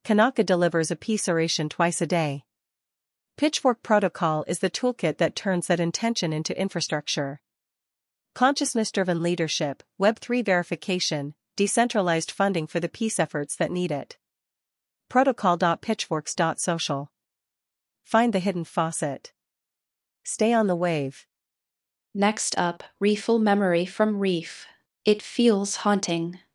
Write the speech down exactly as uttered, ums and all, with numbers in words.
Kanaka delivers a peace oration twice a day. Pitchfork Protocol is the toolkit that turns that intention into infrastructure. Consciousness-driven leadership, Web three verification, decentralized funding for the peace efforts that need it. protocol dot pitchforks dot social. Find the hidden faucet. Stay on the wave. Next up, Reeful Memory from Reef. It feels haunting.